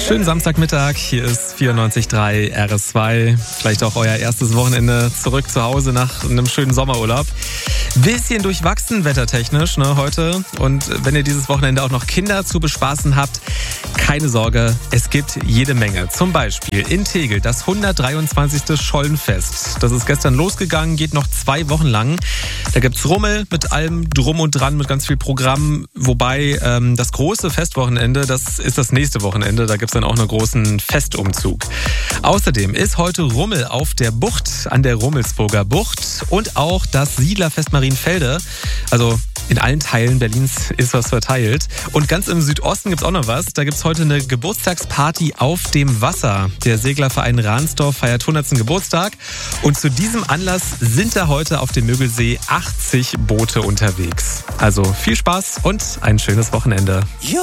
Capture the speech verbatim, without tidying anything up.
Schönen Samstagmittag, hier ist vierundneunzig Komma drei R S zwei. Vielleicht auch euer erstes Wochenende zurück zu Hause nach einem schönen Sommerurlaub. Bisschen durchwachsen wettertechnisch ne, heute. Und wenn ihr dieses Wochenende auch noch Kinder zu bespaßen habt, keine Sorge, es gibt jede Menge. Zum Beispiel in Tegel das hundertdreiundzwanzigste Schollenfest. Das ist gestern losgegangen, geht noch zwei Wochen lang. Da gibt's Rummel mit allem drum und dran, mit ganz viel Programm. Wobei ähm, das große Festwochenende, das ist das nächste Wochenende. Da gibt's dann auch einen großen Festumzug. Außerdem ist heute Rummel auf der Bucht, an der Rummelsburger Bucht. Und auch das Siedlerfest Marienfelde. Also in allen Teilen Berlins ist was verteilt. Und ganz im Südosten gibt's auch noch was. Da gibt's heute eine Geburtstagsparty auf dem Wasser. Der Seglerverein Ransdorf feiert hundertsten Geburtstag. Und zu diesem Anlass sind da heute auf dem Mögelsee achtzig Boote unterwegs. Also viel Spaß und ein schönes Wochenende.